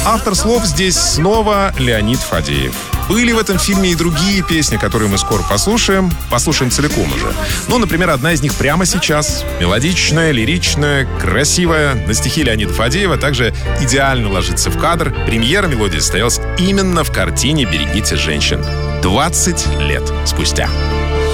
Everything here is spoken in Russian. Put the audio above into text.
Автор слов здесь снова Леонид Фадеев. Были в этом фильме и другие песни, которые мы скоро послушаем. Послушаем целиком уже. Ну, например, одна из них прямо сейчас. Мелодичная, лиричная, красивая. На стихи Леонида Фадеева также идеально ложится в кадр. Премьера мелодии состоялась именно в картине «Берегите женщин». 20 лет спустя.